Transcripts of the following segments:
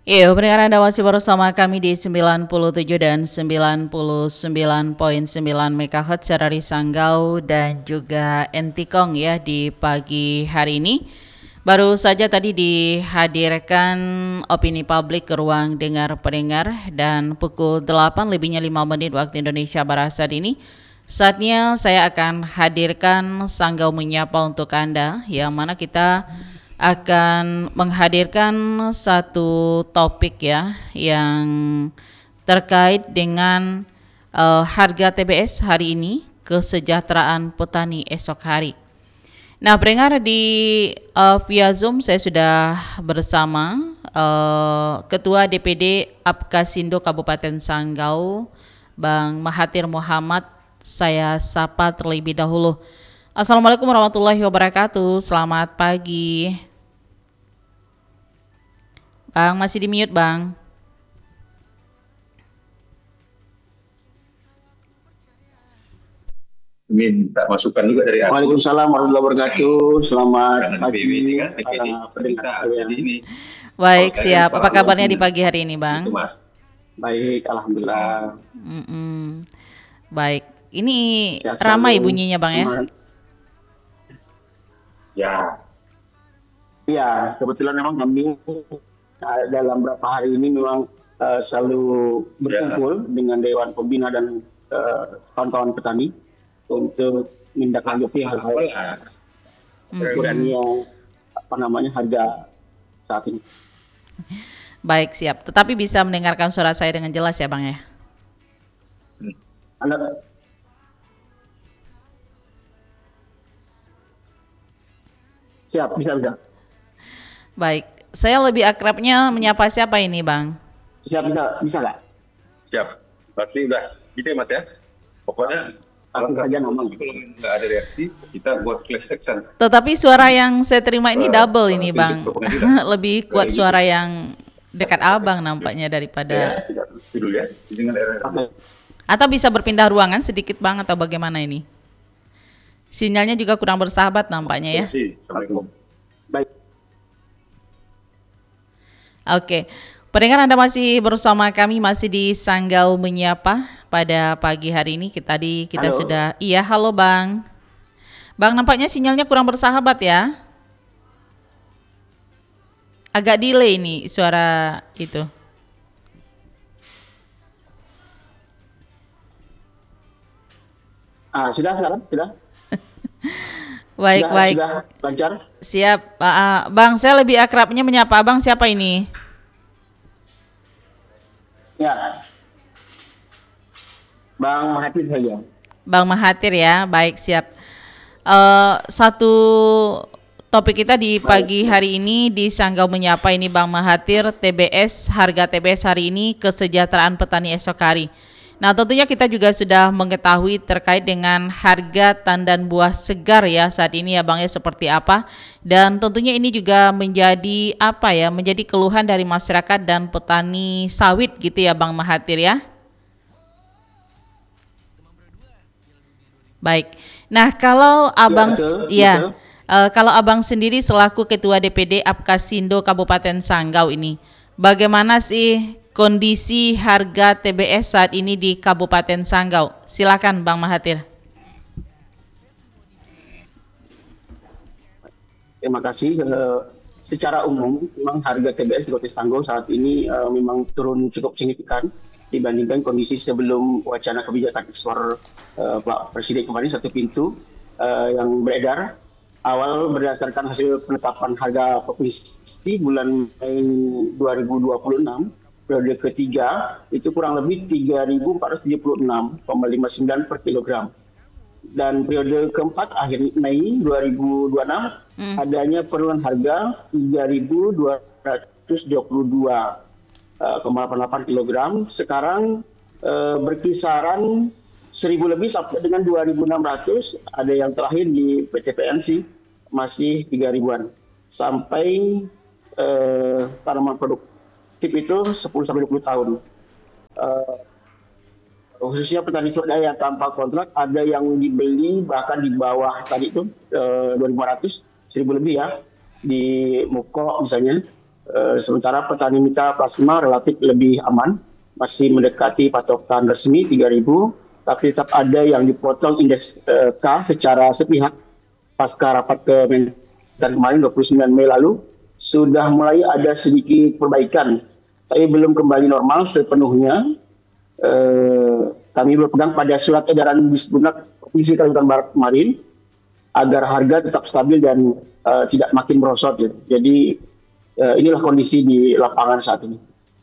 Iya, pendengar Anda masih bersama kami di 97 dan 99,9 MHz dari Sanggau dan juga Entikong ya di pagi hari ini. Baru saja tadi dihadirkan opini publik ke ruang dengar pendengar dan pukul 8 lebihnya 5 menit waktu Indonesia Barat saat ini. Saatnya saya akan hadirkan Sanggau Menyapa untuk Anda yang mana kita akan menghadirkan satu topik ya yang terkait dengan harga TBS hari ini, kesejahteraan petani esok hari. Nah, pendengar di via Zoom saya sudah bersama Ketua DPD Apkasindo Kabupaten Sanggau, Bang Mahathir Muhammad. Saya sapa terlebih dahulu. Assalamualaikum warahmatullahi wabarakatuh. Selamat pagi. Bang, masih di mute, Bang. Minta masukan juga dari aku. Waalaikumsalam warahmatullahi wabarakatuh. Selamat pagi para pendengar ini. Baik, siap. Apa kabarnya di pagi hari ini, Bang? Baik, alhamdulillah. Baik. Ini ramai bunyinya, Bang ya? Ya. Iya, kebetulan memang kami dalam beberapa hari ini memang selalu berkumpul dengan Dewan Pembina dan kawan-kawan petani untuk menindaklanjuti hal-hal yang harga saat ini. Baik, siap. Tetapi bisa mendengarkan suara saya dengan jelas ya, Bang ya? Siap, bisa. Baik, saya lebih akrabnya menyapa siapa ini, Bang? Siap, bisa nggak? Siap, pasti udah bisa Mas ya. Pokoknya kalau nggak ada reaksi, kita buat class action. Tetapi suara yang saya terima ini double ini, Bang. Lebih kuat suara yang dekat Abang nampaknya daripada. Atau bisa berpindah ruangan sedikit, Bang, atau bagaimana ini? Sinyalnya juga kurang bersahabat nampaknya ya. Assalamualaikum. Baik. Oke. Pendengar, Anda masih bersama kami, masih di Sanggau Menyapa pada pagi hari ini. Kita Halo. sudah. Iya, halo Bang. Bang, nampaknya sinyalnya kurang bersahabat ya. Agak delay nih suara itu. Sudah. Baik. Sudah lancar. Siap. Bang, saya lebih akrabnya menyapa Abang siapa ini? Ya. Bang Mahathir saja. Bang Mahathir ya. Baik, siap. Satu topik kita di pagi hari ini di Sanggau Menyapa ini, Bang Mahathir, TBS, harga TBS hari ini, kesejahteraan petani esok hari. Nah, tentunya kita juga sudah mengetahui terkait dengan harga tandan buah segar ya saat ini ya Bang ya, seperti apa. Dan tentunya ini juga menjadi menjadi keluhan dari masyarakat dan petani sawit gitu ya Bang Mahathir ya. Baik. Nah, kalau Abang betul. Kalau Abang sendiri selaku Ketua DPD Apkasindo Kabupaten Sanggau ini, bagaimana sih kondisi harga TBS saat ini di Kabupaten Sanggau? Silakan Bang Mahathir. Terima kasih. Secara umum, memang harga TBS di Kota Sanggau saat ini memang turun cukup signifikan dibandingkan kondisi sebelum wacana kebijakan ekspor Pak Presiden kemarin satu pintu yang beredar. Awal berdasarkan hasil penetapan harga provinsi bulan Mei 2026, periode ketiga itu kurang lebih 3.476,59 per kilogram. Dan periode keempat akhir Mei 2026 adanya penurunan harga 3.222,88 kilogram. Sekarang berkisaran 1.000 lebih sampai dengan 2.600. Ada yang terakhir di PCPNC masih 3.000-an. Sampai tanaman produktif itu 10-20 tahun. Khususnya petani swadaya tanpa kontrak, ada yang dibeli bahkan di bawah tadi itu 2.500, 1.000 lebih ya, di Muko misalnya. Sementara petani mitra plasma relatif lebih aman, masih mendekati patokan resmi 3.000, tapi tetap ada yang dipotong indeks K secara sepihak pasca rapat Kementan kemarin 29 Mei lalu. Sudah mulai ada sedikit perbaikan, tapi belum kembali normal sepenuhnya. Kami berpegang pada surat edaran Disbunak Provinsi Kalimantan Barat kemarin agar harga tetap stabil dan tidak makin merosot. Ya. Jadi inilah kondisi di lapangan saat ini.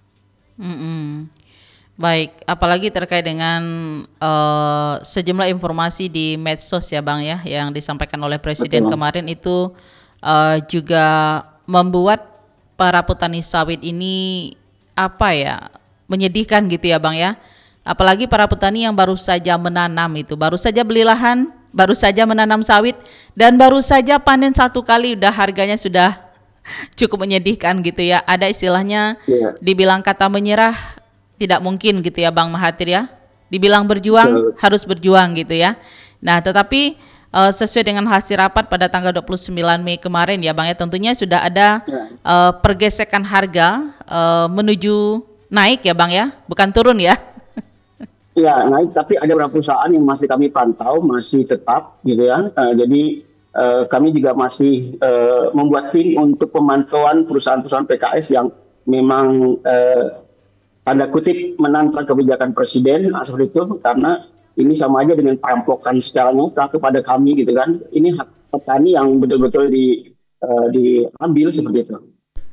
Baik, apalagi terkait dengan sejumlah informasi di medsos ya Bang ya, yang disampaikan oleh Presiden kemarin itu juga membuat para petani sawit ini menyedihkan gitu ya Bang ya. Apalagi para petani yang baru saja menanam itu, baru saja beli lahan, baru saja menanam sawit, dan baru saja panen satu kali udah harganya sudah cukup menyedihkan gitu ya. Ada istilahnya dibilang kata menyerah tidak mungkin gitu ya Bang Mahathir ya. Dibilang berjuang harus berjuang gitu ya. Nah tetapi sesuai dengan hasil rapat pada tanggal 29 Mei kemarin ya Bang ya, tentunya sudah ada pergesekan harga menuju naik ya Bang ya, bukan turun ya. Ya naik, tapi ada beberapa perusahaan yang masih kami pantau masih tetap gitu ya. Jadi kami juga masih membuat tim untuk pemantauan perusahaan-perusahaan PKS yang memang tanda kutip menantang kebijakan presiden seperti itu, karena ini sama aja dengan perampokan secara nyata kepada kami gitu kan. Ini hak petani yang betul-betul diambil seperti itu.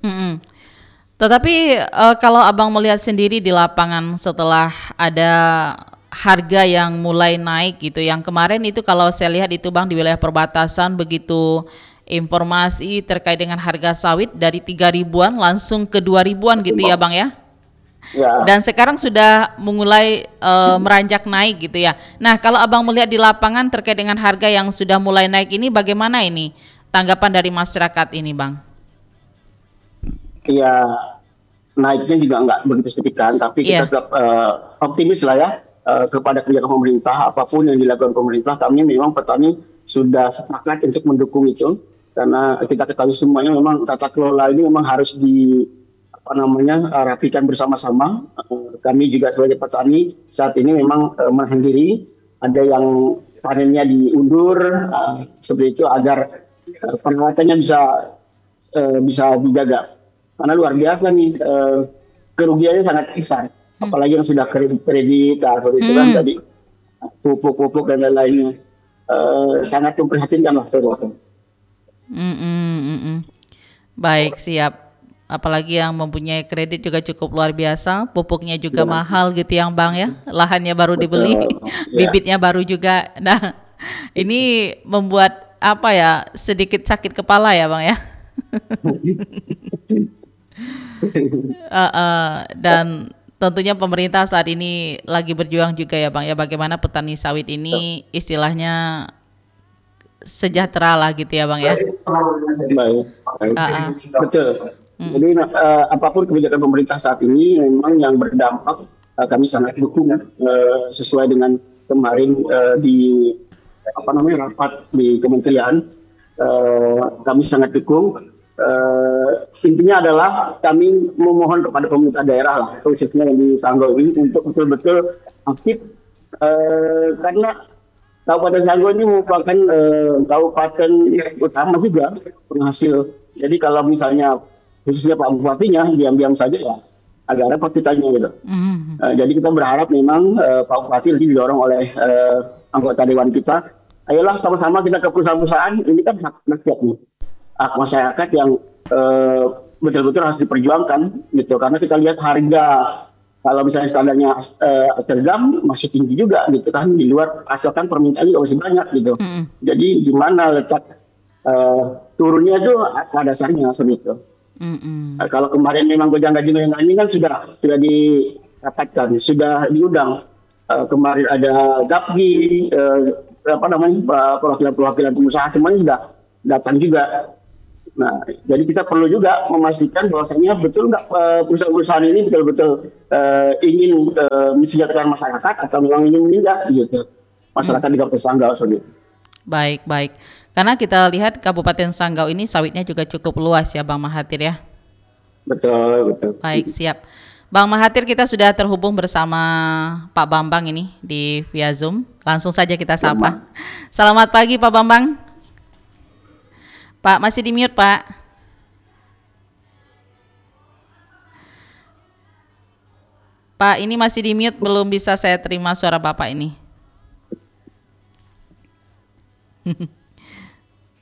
Tetapi kalau Abang melihat sendiri di lapangan setelah ada harga yang mulai naik gitu, yang kemarin itu kalau saya lihat itu Bang di wilayah perbatasan begitu informasi terkait dengan harga sawit dari 3.000-an langsung ke 2.000-an gitu ya Bang ya. Ya. Dan sekarang sudah mulai meranjak naik gitu ya. Nah kalau Abang melihat di lapangan terkait dengan harga yang sudah mulai naik ini, bagaimana ini tanggapan dari masyarakat ini Bang? Ya naiknya juga nggak begitu signifikan, tapi kita tetap optimis lah ya kepada kebijakan pemerintah. Apapun yang dilakukan pemerintah, kami memang petani sudah sepakat untuk mendukung itu, karena kita ketahui semuanya memang tata kelola ini memang harus rapikan bersama-sama. Kami juga sebagai petani saat ini memang menahan diri, ada yang panennya diundur seperti itu agar perawatannya bisa dijaga. Karena luar biasa nih, kerugiannya sangat besar. Apalagi yang sudah kredit seperti itu kan tadi, pupuk dan lain-lainnya. Sangat memprihatinkan lah saya rasa. Baik, siap. Apalagi yang mempunyai kredit juga cukup luar biasa, pupuknya juga mahal gitu yang Bang ya, lahannya baru dibeli, bibitnya baru juga. Nah, ini membuat sedikit sakit kepala ya Bang ya. Dan tentunya pemerintah saat ini lagi berjuang juga ya Bang ya, bagaimana petani sawit ini istilahnya sejahtera lah gitu ya Bang ya. Betul. Jadi apapun kebijakan pemerintah saat ini memang yang berdampak kami sangat dukung sesuai dengan kemarin di rapat di kementerian, kami sangat dukung. Intinya adalah kami memohon kepada pemerintah daerah lah, khususnya yang di Sanggau ini untuk betul-betul aktif, karena Kabupaten Sanggau ini merupakan kabupaten utama juga penghasil. Jadi kalau misalnya khususnya Pak Bupatinya diam-diam saja ya agak repot kitanya gitu. Jadi kita berharap memang Pak Bupati lebih didorong oleh anggota dewan kita. Ayolah sama-sama kita ke perusahaan-perusahaan, ini kan hak rakyat nih. Hak masyarakat yang betul-betul harus diperjuangkan gitu, karena kita lihat harga kalau misalnya standarnya seragam masih tinggi juga gitu kan, di luar asalkan permintaan juga masih banyak gitu. Jadi gimana letak turunnya itu apa dasarnya seperti itu. Kalau kemarin memang gojang-gajing yang ini kan sudah dikatakan, sudah diundang. Kemarin ada GAPGI, perwakilan pengusaha semuanya sudah datang juga. Nah, jadi kita perlu juga memastikan bahwasanya betul nggak perusahaan-perusahaan ini betul-betul ingin mensejahterakan masyarakat atau memang ingin menindas gitu masyarakat di Kabupaten Sanggau. Baik. Karena kita lihat Kabupaten Sanggau ini sawitnya juga cukup luas ya Bang Mahathir ya. Betul, betul. Baik, siap. Bang Mahathir, kita sudah terhubung bersama Pak Bambang ini di via Zoom. Langsung saja kita sapa. Selamat pagi Pak Bambang. Pak, masih di mute Pak. Pak, ini masih di mute, belum bisa saya terima suara Bapak ini.